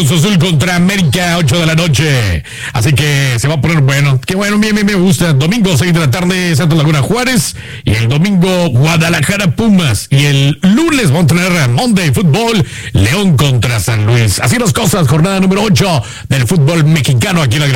Cruz Azul contra América, 8 de la noche. Así que se va a poner bueno. Qué bueno, me gusta. Domingo, 6 de la tarde, Santos Laguna Juárez. Y el domingo, Guadalajara Pumas. Y el lunes vamos a tener Monday Fútbol, León contra San Luis. Así las cosas, jornada número 8 del fútbol mexicano aquí en la